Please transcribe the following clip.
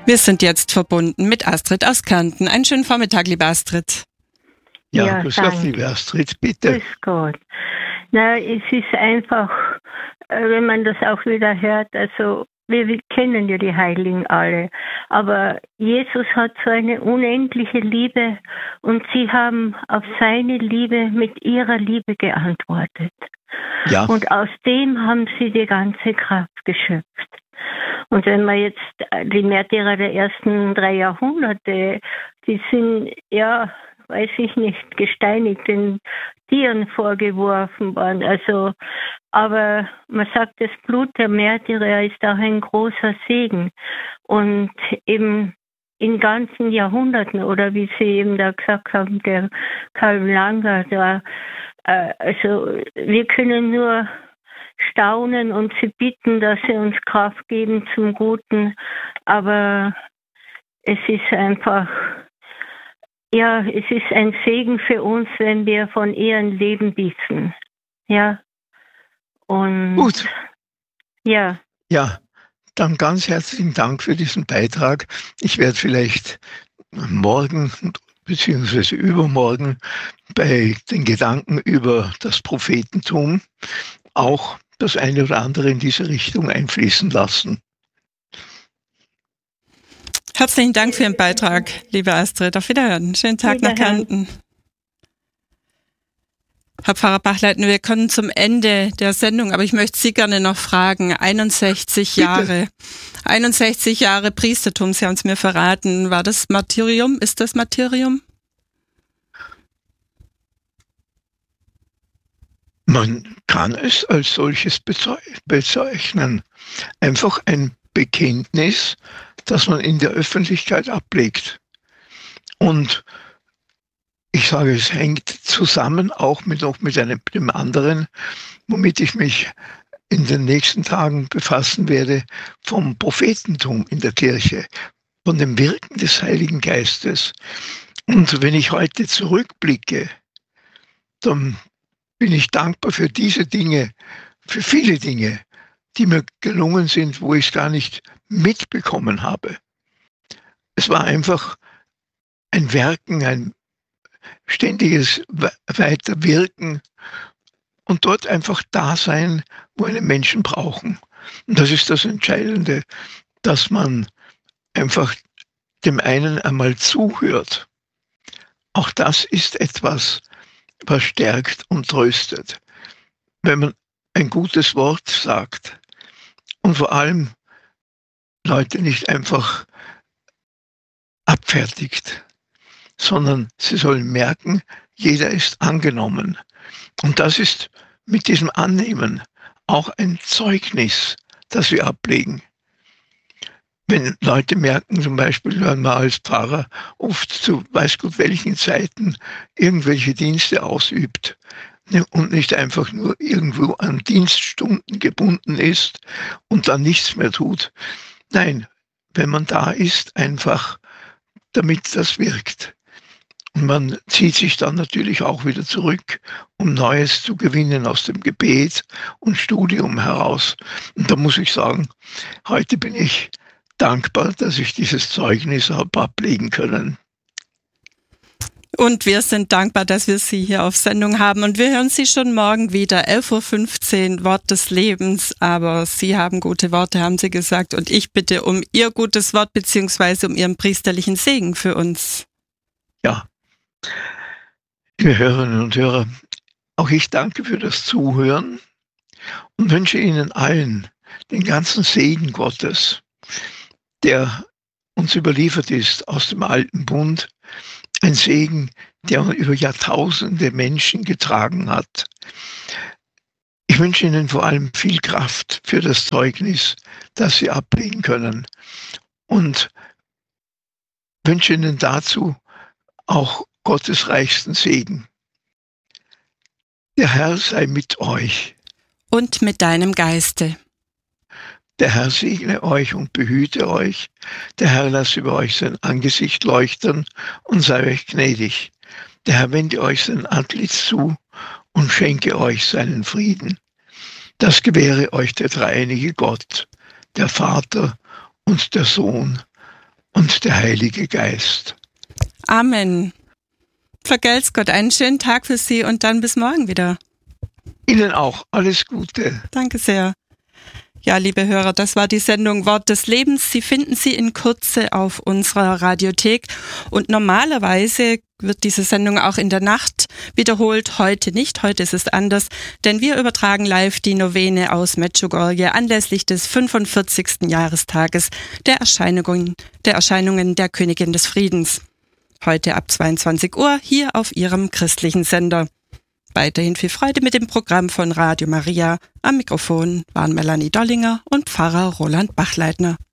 Wir sind jetzt verbunden mit Astrid aus Kärnten. Einen schönen Vormittag, liebe Astrid. Ja, grüß Gott, liebe Astrid, bitte. Grüß Gott. Na, es ist einfach, wenn man das auch wieder hört, also wir kennen ja die Heiligen alle, aber Jesus hat so eine unendliche Liebe und sie haben auf seine Liebe mit ihrer Liebe geantwortet. Ja. Und aus dem haben sie die ganze Kraft geschöpft. Und wenn man jetzt die Märtyrer der ersten 3 Jahrhunderte, die sind, ja, weiß ich nicht, gesteinigt, den Tieren vorgeworfen worden. Also, aber man sagt, das Blut der Märtyrer ist auch ein großer Segen. Und eben in ganzen Jahrhunderten, oder wie Sie eben da gesagt haben, der Karl Langer, da, also wir können nur staunen und sie bitten, dass sie uns Kraft geben zum Guten. Aber es ist einfach, ja, es ist ein Segen für uns, wenn wir von ihrem Leben wissen. Ja. Und gut. Ja. Ja, dann ganz herzlichen Dank für diesen Beitrag. Ich werde vielleicht morgen bzw. übermorgen bei den Gedanken über das Prophetentum auch das eine oder andere in diese Richtung einfließen lassen. Herzlichen Dank für Ihren Beitrag, liebe Astrid. Auf Wiederhören. Schönen Tag nach Kärnten. Herr Pfarrer Bachleitner, wir kommen zum Ende der Sendung, aber ich möchte Sie gerne noch fragen. 61 Jahre. 61 Jahre Priestertum, Sie haben es mir verraten. War das Martyrium? Ist das Martyrium? Man kann es als solches bezeichnen. Einfach ein Bekenntnis, das man in der Öffentlichkeit ablegt. Und ich sage, es hängt zusammen auch mit dem anderen, womit ich mich in den nächsten Tagen befassen werde, vom Prophetentum in der Kirche, von dem Wirken des Heiligen Geistes. Und wenn ich heute zurückblicke, dann bin ich dankbar für diese Dinge, für viele Dinge, die mir gelungen sind, wo ich es gar nicht mitbekommen habe. Es war einfach ein Werken, ein ständiges Weiterwirken und dort einfach da sein, wo eine Menschen brauchen. Und das ist das Entscheidende, dass man einfach dem einen einmal zuhört. Auch das ist etwas, was stärkt und tröstet. Wenn man ein gutes Wort sagt und vor allem Leute nicht einfach abfertigt, sondern sie sollen merken, jeder ist angenommen. Und das ist mit diesem Annehmen auch ein Zeugnis, das wir ablegen. Wenn Leute merken, zum Beispiel, wenn man als Pfarrer oft zu weiß Gott welchen Zeiten irgendwelche Dienste ausübt und nicht einfach nur irgendwo an Dienststunden gebunden ist und dann nichts mehr tut. Nein, wenn man da ist, einfach damit das wirkt. Und man zieht sich dann natürlich auch wieder zurück, um Neues zu gewinnen aus dem Gebet und Studium heraus. Und da muss ich sagen, heute bin ich dankbar, dass ich dieses Zeugnis habe ablegen können. Und wir sind dankbar, dass wir Sie hier auf Sendung haben. Und wir hören Sie schon morgen wieder, 11.15 Uhr, Wort des Lebens. Aber Sie haben gute Worte, haben Sie gesagt. Und ich bitte um Ihr gutes Wort beziehungsweise um Ihren priesterlichen Segen für uns. Ja, liebe Hörerinnen und Hörer, auch ich danke für das Zuhören und wünsche Ihnen allen den ganzen Segen Gottes, der uns überliefert ist aus dem Alten Bund, ein Segen, der über Jahrtausende Menschen getragen hat. Ich wünsche Ihnen vor allem viel Kraft für das Zeugnis, das Sie ablegen können und wünsche Ihnen dazu auch Gottes reichsten Segen. Der Herr sei mit euch. Und mit deinem Geiste. Der Herr segne euch und behüte euch. Der Herr lasse über euch sein Angesicht leuchten und sei euch gnädig. Der Herr wende euch sein Antlitz zu und schenke euch seinen Frieden. Das gewähre euch der dreieinige Gott, der Vater und der Sohn und der Heilige Geist. Amen. Vergelt's Gott, einen schönen Tag für Sie und dann bis morgen wieder. Ihnen auch alles Gute. Danke sehr. Ja, liebe Hörer, das war die Sendung Wort des Lebens. Sie finden sie in Kürze auf unserer Radiothek. Und normalerweise wird diese Sendung auch in der Nacht wiederholt. Heute nicht, heute ist es anders, denn wir übertragen live die Novene aus Medjugorje anlässlich des 45. Jahrestages der Erscheinungen der Königin des Friedens. Heute ab 22 Uhr hier auf Ihrem christlichen Sender. Weiterhin viel Freude mit dem Programm von Radio Maria. Am Mikrofon waren Melanie Dollinger und Pfarrer Roland Bachleitner.